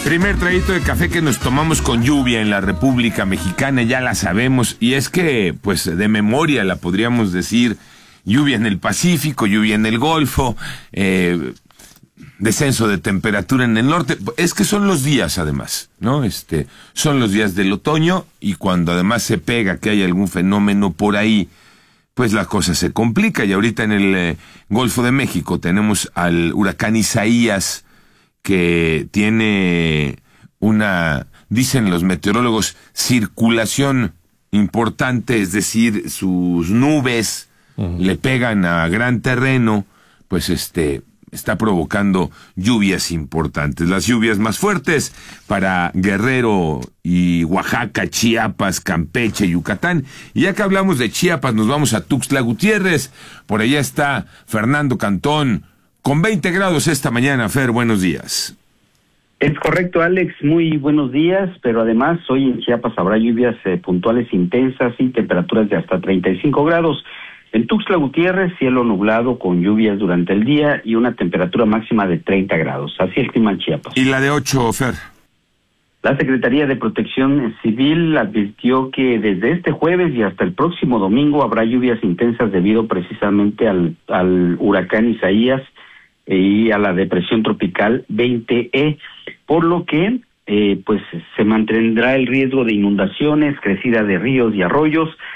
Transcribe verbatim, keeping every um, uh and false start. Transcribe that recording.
Primer traguito de café que nos tomamos con lluvia en la República Mexicana, ya la sabemos, y es que, pues, de memoria la podríamos decir, lluvia en el Pacífico, lluvia en el Golfo, eh, descenso de temperatura en el norte. Es que son los días, además, ¿no? Este, son los días del otoño, y cuando además se pega que hay algún fenómeno por ahí, pues la cosa se complica. Y ahorita en el eh, Golfo de México tenemos al huracán Isaías, que tiene una, dicen los meteorólogos, circulación importante, es decir, sus nubes uh-huh. le pegan a gran terreno, pues este está provocando lluvias importantes. Las lluvias más fuertes para Guerrero y Oaxaca, Chiapas, Campeche, Yucatán. Y ya que hablamos de Chiapas, nos vamos a Tuxtla Gutiérrez. Por allá está Fernando Cantón, con veinte grados esta mañana. Fer, buenos días. Es correcto, Alex, muy buenos días, pero además hoy en Chiapas habrá lluvias eh, puntuales intensas y temperaturas de hasta treinta y cinco grados. En Tuxtla Gutiérrez, cielo nublado con lluvias durante el día y una temperatura máxima de treinta grados. Así el clima en Chiapas. ¿Y la de ocho, Fer? La Secretaría de Protección Civil advirtió que desde este jueves y hasta el próximo domingo habrá lluvias intensas debido precisamente al, al huracán Isaías y a la depresión tropical veinte E, por lo que eh, pues se mantendrá el riesgo de inundaciones, crecida de ríos y arroyos,